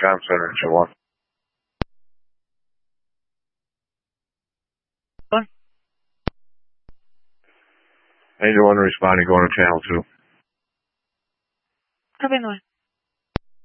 Comm Center in Chilliwack. What? Angel 1 responding, going to channel 2. Copy,